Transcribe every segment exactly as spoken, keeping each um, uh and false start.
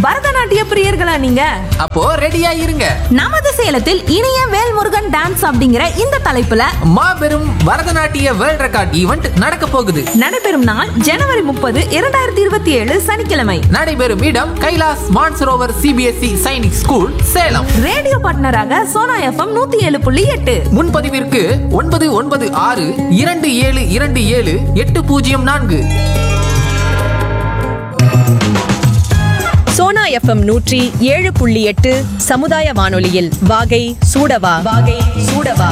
பரதநாட்டிய பிரியர்களா நீங்க? அப்போ ரெடியா இருங்க. நமது சேலத்தில் இனிய வேல்முருகன் டான்ஸ் அப்படிங்கிற இந்த தலைப்புல மாபெரும் பரதநாட்டிய வேர்ல்ட் ரெக்கார்ட் ஈவென்ட் நடக்க போகுது. நடைபெறும் நாள் ஜனவரி முப்பது இரண்டாயிரத்தி இருபத்தி ஏழு சனிக்கிழமை. நடைபெறும் இடம் Kailash Mansarovar CBSE Sainik school, Salem. Radio பார்ட்னராக சோனா எஃப்எம் நூத்தி ஏழு புள்ளி எட்டு. முன்பதிவிற்கு ஒன்பது ஒன்பது ஆறு இரண்டு ஏழு இரண்டு ஏழு எட்டு பூஜ்ஜியம் நான்கு. சோனா எஃப்எம் நூற்றி ஏழு புள்ளி எட்டு சமுதாய வானொலியில் வாகை சூடவா வாகை சூடவா.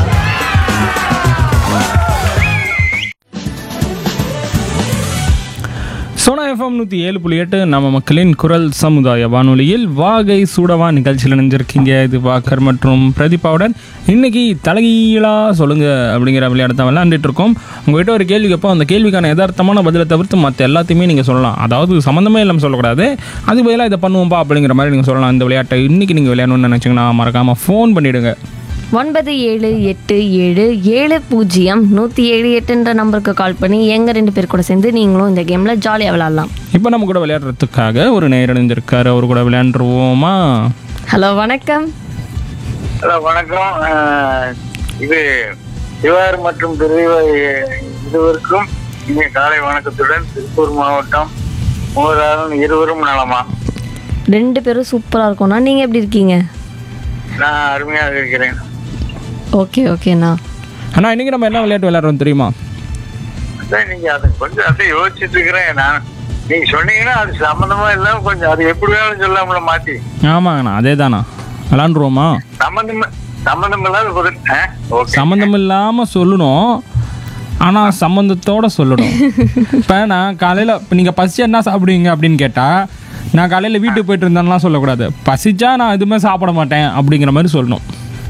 சோனா எஃப்எம் நூற்றி ஏழு புள்ளி எட்டு நம்ம மக்களின் குரல் சமுதாய வானொலியில் வாகை சூடவா நிகழ்ச்சியில் நினைஞ்சிருக்கீங்க. இது வாக்கர் மற்றும் பிரதீபாவுடன் இன்னைக்கு தலைகீழா சொல்லுங்க அப்படிங்கிற விளையாட்டு விளையாண்டுட்டு இருக்கோம். உங்கள்கிட்ட ஒரு கேள்வி கேட்போம். அந்த கேள்விக்கான யதார்த்தமான பதிலை தவிர்த்து மற்ற எல்லாத்தையுமே நீங்கள் சொல்லலாம். அதாவது சம்மந்தமே இல்லாமல் சொல்லக்கூடாது. அது பதிலாக இதை பண்ணுவோம்பா அப்படிங்கிற மாதிரி நீங்கள் சொல்லலாம். இந்த விளையாட்டை இன்னைக்கு நீங்கள் விளையாடணும்னு நினச்சிங்கன்னா மறக்காமல் ஃபோன் பண்ணிவிடுங்க. ஒன்பது ஏழு எட்டு ஏழு ஏழு பூஜ்ஜியம் நூற்றி ஏழு எட்டுன்ற நம்பருக்கு கால் பண்ணி எங்கள் ரெண்டு பேர் கூட சேர்ந்து நீங்களும் இந்த கேமில் ஜாலியாக விளாட்லாம். இப்போ நம்ம கூட விளையாடுறதுக்காக ஒரு நேரடைஞ்சிருக்காரு. அவர் கூட விளையாண்டுருவோமா? ஹலோ, வணக்கம். ஹலோ, வணக்கம். இது சிவார் மற்றும் திருவிழா இருவருக்கும் இங்கே காலை வணக்கத்துடன் திருப்பூர் மாவட்டம் மூவராலும் இருவரும் நலமா? ரெண்டு பேரும் சூப்பராக இருக்கும்ண்ணா. நீங்கள் எப்படி இருக்கீங்க? நான் அருமையாக இருக்கிறேன். ஓகே ஓகேண்ணா. அண்ணா, இன்னைக்கு நம்ம என்ன விளையாட்டு விளையாடுறோம் தெரியுமா? அதான் நீங்க அதை கொஞ்சம் அதை யோசிச்சுட்டு இருக்கிறேன். நான் நீங்க சொன்னீங்கன்னா அது சம்மந்தமா இல்லாம கொஞ்சம் அது எப்படி வேணும் சொல்லாமல மாத்தி. ஆமாங்கண்ணா, அதே தானா விளாண்டுருவோமா? சம்மந்தம் சம்மந்தம் இல்லாத பதில். சம்மந்தம் இல்லாம சொல்லணும், ஆனா சம்மந்தத்தோட சொல்லணும். இப்ப நான் காலையில இப்ப நீங்க பசிச்சா என்ன சாப்பிடுவீங்க அப்படின்னு கேட்டா, நான் காலையில வீட்டுக்கு போயிட்டு இருந்தேன்லாம் சொல்லக்கூடாது. பசிச்சா நான் எதுவுமே சாப்பிட மாட்டேன் அப்படிங்கிற மாதிரி சொல்லணும்.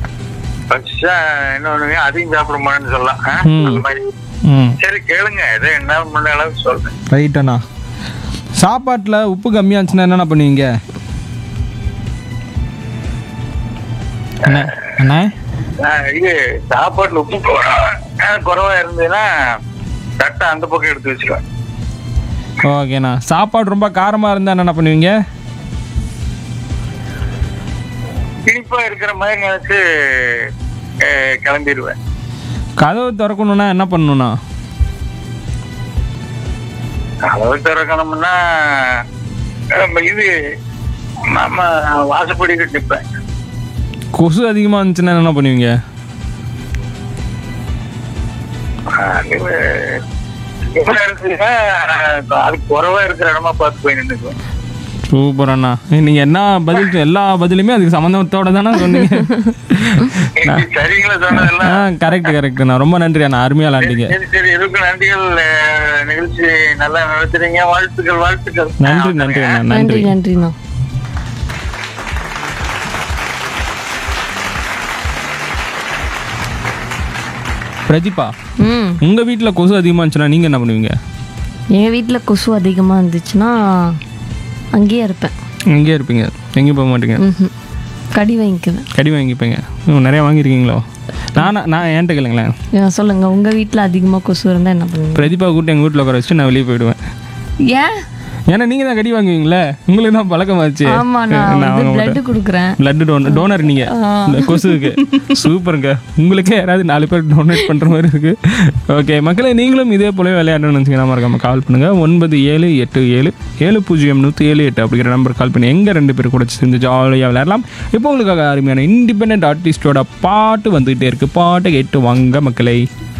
என்ன பண்ணுவீங்க? அதையும் சாப்பிட மாட்டேன்னு சொல்லலாம். அந்த மாதிரி. சரி, கேளுங்க. எதை என்ன பண்ண அளவுக்கு சொல்றேன். ரைட்டண்ணா. சாப்பாட்டுல உப்பு கம்மியா இருந்துச்சுன்னா என்னென்ன பண்ணுவீங்க? அண்ணா, இது சாப்பாட்டுல உப்பு குறைவா இருந்ததுன்னா தட்டை அந்த பக்கம் எடுத்து வச்சுருவேன். ஓகேண்ணா. சாப்பாடு ரொம்ப காரமா இருந்தா என்ன பண்ணுவீங்க? இனிப்பா இருக்கிற மாதிரி நினைச்சு கிளம்பிடுவேன். கதவு திறக்கணும்னா என்ன பண்ணணும்னா? கதவு திறக்கணும்னா இது நம்ம வாசப்படி நிற்பேன். கொசு அதிகமா இருந்துச்சுன்னா என்ன பண்ணுவீங்க? அது குறைவா இருக்கிற இடமா பார்த்து போய் நின்றுக்குவேன். சூப்பர் அண்ணா. நீங்க என்ன பதில், எல்லா பதிலுமே அதுக்கு சம்பந்தத்தோட தானே சொன்னீங்க. சரிங்களா? சொன்னதெல்லாம் கரெக்ட் கரெக்ட். நான் ரொம்ப நன்றி அண்ணா, அருமையா விளாண்டீங்க. சரி சரி, இதுக்கு நன்றிகள். நிகழ்ச்சி நல்லா நடத்துறீங்க. வாழ்த்துக்கள் வாழ்த்துக்கள். நன்றி நன்றி அண்ணா, நன்றி நன்றி நன்றிண்ணா. பிரதீபா, ம் உங்க வீட்டுல கொசு அதிகமா இருந்துச்சுன்னா நீங்க என்ன பண்ணுவீங்க? எங்கள் வீட்டில் கொசு அதிகமாக இருந்துச்சுன்னா அங்கேயே இருப்பேன். எங்கேயே இருப்பீங்க? எங்கேயும் போக மாட்டீங்க? ம் கடி வாங்கிக்குவேன். கடி வாங்கிப்பீங்க? நிறைய வாங்கியிருக்கீங்களோ? நானா நான் என்கிட்ட கேளுங்களேன். சொல்லுங்க, உங்கள் வீட்டில் அதிகமாக கொசு இருந்தால் என்ன பண்ணுவீங்க? பிரதீபா கூப்பிட்டு எங்கள் வீட்டில் உட்கார வச்சுட்டு நான் வெளியே போயிடுவேன். ஏன்? ஏன்னா நீங்க தான் கடி வாங்குவீங்களே, உங்களுக்கு தான் பழக்கமாச்சு. ஆமா, நான் பிளட் கொடுக்குறேன். பிளட் டோனர் டோனர் நீங்க இந்த கொசுவுக்கு. சூப்பருங்க. உங்களுக்கே யாராவது நாலு பேர் டொனேட் பண்ற மாதிரி இருக்கு. ஓகே மக்களே, நீங்களும் இதே போல விளையாடணும்னு நினைச்சீங்கன்னா மறக்காம கால் பண்ணுங்க. ஒன்பது ஏழு எட்டு ஏழு ஏழு பூஜ்ஜியம் நூற்றி ஏழு எட்டு அப்படிங்கிற நம்பர் கால் பண்ணி எங்க ரெண்டு பேர் கூட சேர்ந்து ஜாலியாக விளையாடலாம். இப்போ உங்களுக்காக அருமையான இண்டிபெண்டன்ட் ஆர்டிஸ்டோட பாட்டு வந்துகிட்டே இருக்கு. பாட்டை கேட்டு வாங்க மக்களே.